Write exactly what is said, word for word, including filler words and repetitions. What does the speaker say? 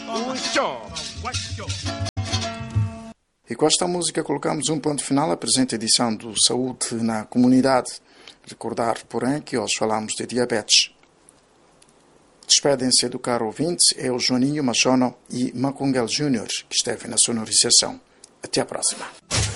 E com esta música colocamos um ponto final à presente edição do Saúde na Comunidade. Recordar, porém, que hoje falamos de diabetes. Despedem-se do caro ouvinte, é o Joaninho Machono e Macungel Júnior, que esteve na sonorização. Até a próxima.